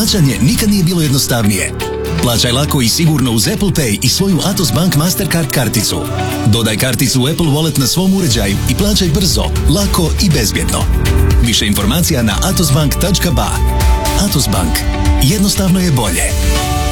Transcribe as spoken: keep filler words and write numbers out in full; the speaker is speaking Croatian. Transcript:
Plaćanje nikad nije bilo jednostavnije. Plaćaj lako i sigurno uz Apple Pay i svoju Atos Bank Mastercard karticu. Dodaj karticu u Apple Wallet na svom uređaju i plaćaj brzo, lako i bezbjedno. Više informacija na atosbank tačka ba. Atos Bank. Jednostavno je bolje.